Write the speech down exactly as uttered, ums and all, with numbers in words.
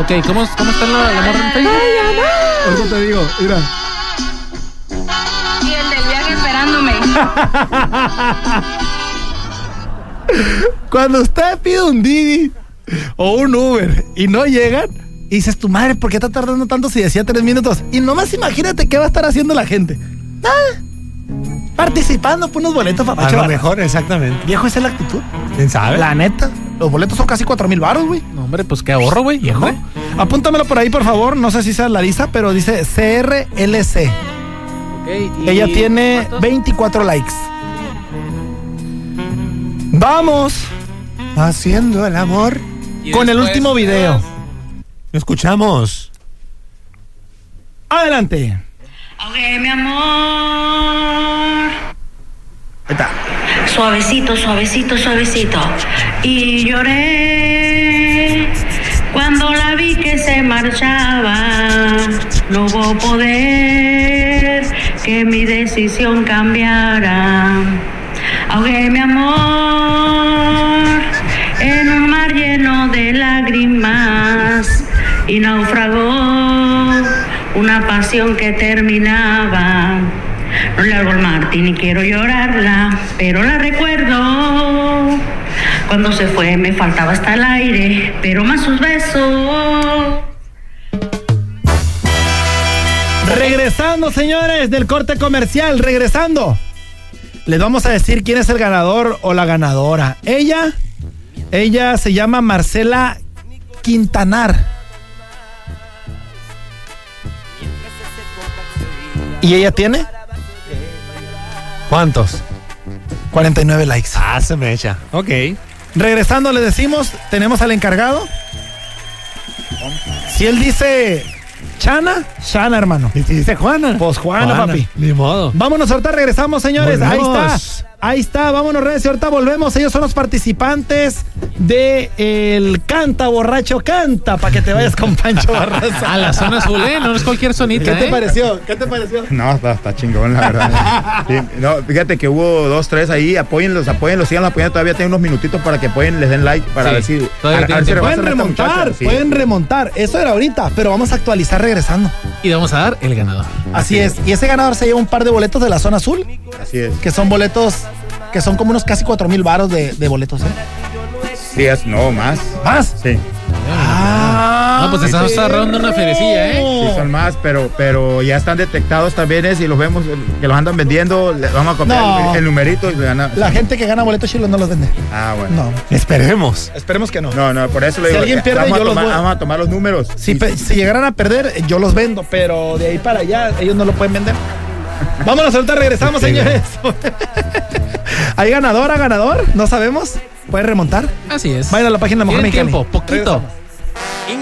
Ok, ¿cómo, cómo está la, la morra en Facebook? Ahorita te digo, mira. Y el del viaje esperándome. Cuando usted pide un Didi o un Uber y no llegan, y dices, tu madre, ¿por qué está tardando tanto si decía tres minutos? Y nomás imagínate qué va a estar haciendo la gente. Ah, participando por unos boletos, papá. A lo mejor, exactamente. Viejo, esa es la actitud. ¿Quién sabe? La neta. Los boletos son casi cuatro mil baros, güey. No, hombre, pues qué ahorro, güey. Viejo. Hombre. Apúntamelo por ahí, por favor. No sé si sea Larisa, pero dice C R L C. Okay, ¿y ella tiene cuántos? veinticuatro likes. Vamos Haciendo el amor. Y con el después, último video. Lo escuchamos. Adelante. Ok, mi amor. Ahí está. Suavecito, suavecito, suavecito. Y lloré cuando la vi que se marchaba. No hubo poder que mi decisión cambiara. Ahogué mi amor en un mar lleno de lágrimas y naufragó una pasión que terminaba. No le hago el Martín y quiero llorarla, pero la recuerdo. Cuando se fue me faltaba hasta el aire, pero más sus besos. Regresando, señores, del corte comercial, regresando. Les vamos a decir quién es el ganador o la ganadora. Ella, ella se llama Marcela Quintanar. ¿Y ella tiene? ¿Cuántos? cuarenta y nueve likes. Ah, se me echa. Ok. Regresando, le decimos, tenemos al encargado. Si él dice Chana, Chana, hermano. ¿Y si dice Juana? Pues Juana, papi. Ni modo. Vámonos, ahorita regresamos, señores. Volvemos. Ahí está. Ahí está, vámonos, redes. Y ahorita volvemos. Ellos son los participantes de el Canta Borracho Canta, para que te vayas con Pancho Barraza. A la zona azul, ¿eh? No es cualquier sonita, ¿Qué te ¿eh? pareció? ¿Qué te pareció? No, está, está chingón, la verdad. Sí, no, fíjate que hubo dos, tres ahí. Apóyenlos, apóyenlos, sigan apoyando. Todavía tienen unos minutitos para que apoyen, les den like para Sí, ver si. todavía a- a tienen ver si tiempo. rebasan Pueden a esta remontar, muchacha. Sí. pueden remontar. Eso era ahorita, pero vamos a actualizar regresando. Y vamos a dar el ganador. Así es. Y ese ganador se lleva un par de boletos de la zona azul, Así es. que son boletos, que son como unos casi cuatro mil varos de, de boletos, ¿eh? Sí, es, no, más. ¿Más? Sí. Ah. No, pues estamos ahorrando una feriecilla, ¿eh? Sí, son más, pero, pero ya están detectados también. Es, y los vemos eh, que los andan vendiendo. Les vamos a copiar No. el, el numerito y le van a- La gente que gana boletos chilos no los vende. Ah, bueno. No. Esperemos. Esperemos que no. No, no, por eso le Si digo. alguien eh, pierde, vamos, yo a los tomar, voy- vamos a tomar los números. Si, Y- pe- si llegaran a perder, yo los vendo, pero de ahí para allá ellos no lo pueden vender. Vámonos, ahorita regresamos, Sí, señores. ¿Hay ganadora, ganador? No sabemos. ¿Puede remontar? Así es. Vayan a la página de Mejor Tienen Mexicali. tiempo, poquito. Regresamos.